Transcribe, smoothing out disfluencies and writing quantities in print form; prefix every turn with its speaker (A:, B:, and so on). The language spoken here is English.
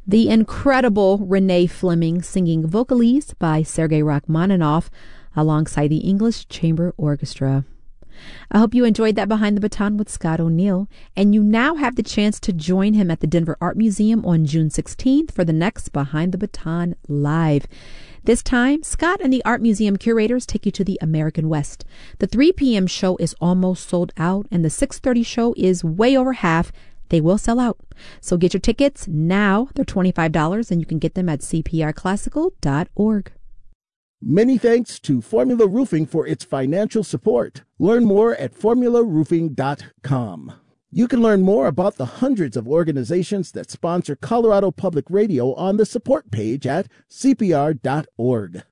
A: The incredible Renee Fleming singing Vocalise by Sergei Rachmaninoff alongside the English Chamber Orchestra. I hope you enjoyed that Behind the Baton with Scott O'Neill, and you now have the chance to join him at the Denver Art Museum on June 16th for the next Behind the Baton Live. This time, Scott and the Art Museum curators take you to the American West. The 3 p.m. show is almost sold out, and the 6:30 show is way over half. They will sell out. So get your tickets now. They're $25, and you can get them at cprclassical.org.
B: Many thanks to Formula Roofing for its financial support. Learn more at formularoofing.com. You can learn more about the hundreds of organizations that sponsor Colorado Public Radio on the support page at cpr.org.